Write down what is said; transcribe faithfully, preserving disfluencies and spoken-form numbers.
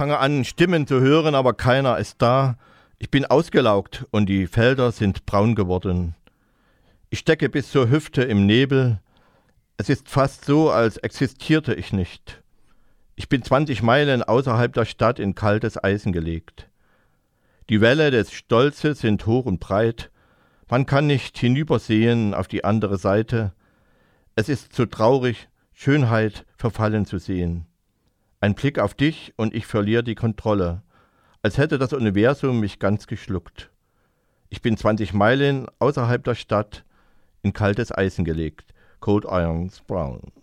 fange an, Stimmen zu hören, aber keiner ist da. Ich bin ausgelaugt und die Felder sind braun geworden. Ich stecke bis zur Hüfte im Nebel. Es ist fast so, als existierte ich nicht. Ich bin zwanzig Meilen außerhalb der Stadt in kaltes Eisen gelegt. Die Wälle des Stolzes sind hoch und breit. Man kann nicht hinübersehen auf die andere Seite. Es ist so traurig, Schönheit verfallen zu sehen. Ein Blick auf dich und ich verliere die Kontrolle, als hätte das Universum mich ganz geschluckt. Ich bin zwanzig Meilen außerhalb der Stadt in kaltes Eisen gelegt. Cold Irons Brown.